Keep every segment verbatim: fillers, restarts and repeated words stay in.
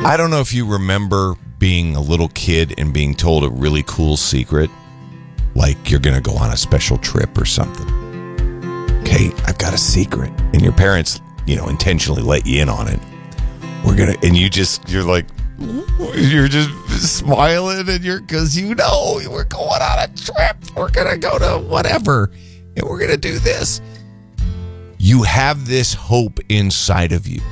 I don't know if you remember being a little kid and being told a really cool secret, like you're going to go on a special trip or something. Okay, I've got a secret. And your parents, you know, intentionally let you in on it. We're going to, and you just, you're like, you're just smiling and you're, because you know we're going on a trip. We're going to go to whatever, and we're going to do this. You have this hope inside of you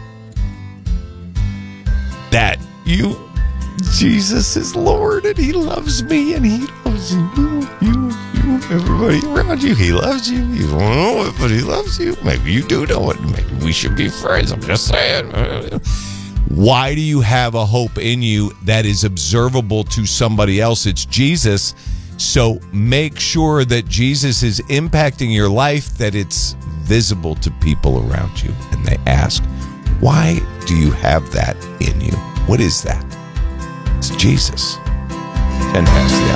that you, Jesus is Lord, and he loves me, and he loves you, you, you, everybody around you. He loves you. You don't know it, but he loves you. Maybe you do know it. Maybe we should be friends. I'm just saying. Why do you have a hope in you that is observable to somebody else? It's Jesus. So make sure that Jesus is impacting your life, that it's visible to people around you. And they ask, why do you have that in you? What is that? It's Jesus. ten past the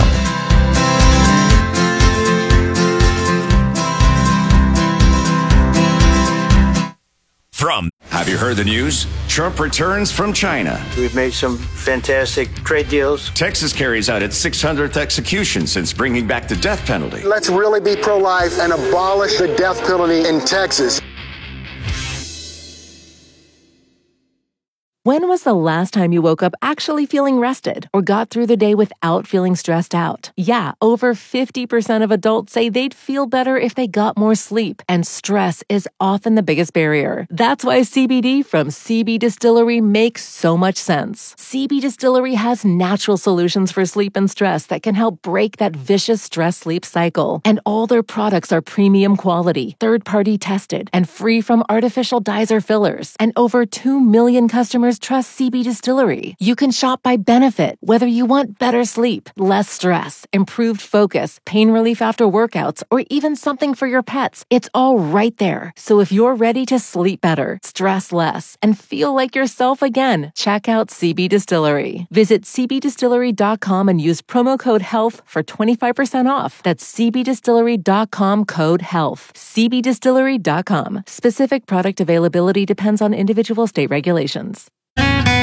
hour. From Have you heard the news? Trump returns from China. We've made some fantastic trade deals. Texas carries out its six hundredth execution since bringing back the death penalty. Let's really be pro-life and abolish the death penalty in Texas. When was the last time you woke up actually feeling rested or got through the day without feeling stressed out? Yeah, over fifty percent of adults say they'd feel better if they got more sleep, and stress is often the biggest barrier. That's why C B D from C B Distillery makes so much sense. C B Distillery has natural solutions for sleep and stress that can help break that vicious stress-sleep cycle. And all their products are premium quality, third-party tested, and free from artificial dyes or fillers. And over two million customers trust C B Distillery. You can shop by benefit, whether you want better sleep, less stress, improved focus, pain relief after workouts, or even something for your pets. It's all right there. So if you're ready to sleep better, stress less, and feel like yourself again, check out C B Distillery. Visit c b distillery dot com and use promo code HEALTH for twenty-five percent off. That's c b distillery dot com code HEALTH. c b distillery dot com. Specific product availability depends on individual state regulations.